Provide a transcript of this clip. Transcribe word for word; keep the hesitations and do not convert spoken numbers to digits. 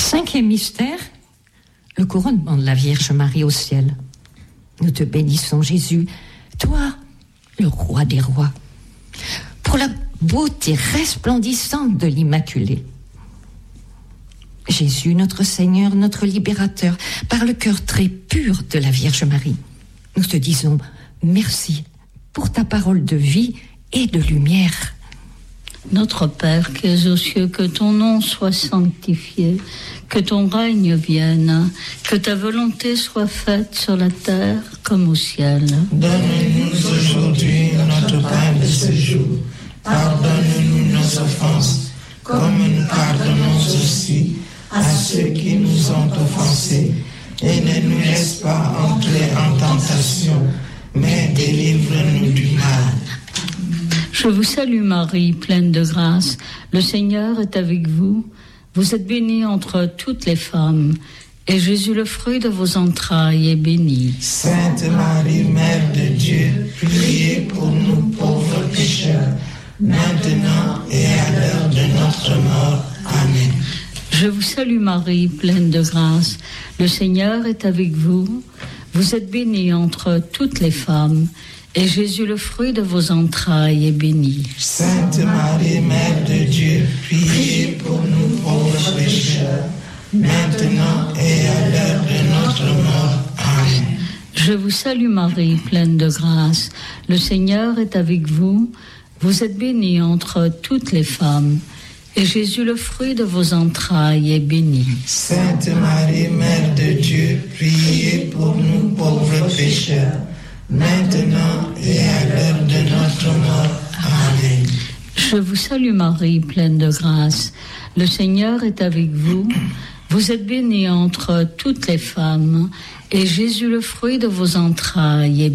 Cinquième mystère, le couronnement de la Vierge Marie au ciel. Nous te bénissons, Jésus, toi, le roi des rois, pour la beauté resplendissante de l'Immaculée. Jésus, notre Seigneur, notre Libérateur, par le cœur très pur de la Vierge Marie, nous te disons merci pour ta parole de vie et de lumière. Notre Père qui es aux cieux, que ton nom soit sanctifié, que ton règne vienne, que ta volonté soit faite sur la terre comme au ciel. Donne-nous aujourd'hui notre pain de ce jour. Pardonne-nous nos offenses, comme nous pardonnons aussi à ceux qui nous ont offensés. Et ne nous laisse pas entrer en tentation, mais délivre-nous du mal. Je vous salue Marie, pleine de grâce. Le Seigneur est avec vous. Vous êtes bénie entre toutes les femmes, et Jésus, le fruit de vos entrailles, est béni. Sainte Marie, Mère de Dieu, priez pour nous pauvres pécheurs, maintenant et à l'heure de notre mort. Amen. Je vous salue Marie, pleine de grâce. Le Seigneur est avec vous. Vous êtes bénie entre toutes les femmes, et Jésus, le fruit de vos entrailles, est béni. Sainte Marie, Mère de Dieu, priez pour nous pauvres pécheurs, maintenant et à l'heure de notre mort. Amen. Je vous salue Marie, pleine de grâce. Le Seigneur est avec vous. Vous êtes bénie entre toutes les femmes, et Jésus, le fruit de vos entrailles, est béni. Sainte Marie, Mère de Dieu, priez pour nous pauvres pécheurs, maintenant et à l'heure de notre mort. Amen. Je vous salue Marie, pleine de grâce. Le Seigneur est avec vous. Vous êtes bénie entre toutes les femmes, et Jésus, le fruit de vos entrailles, est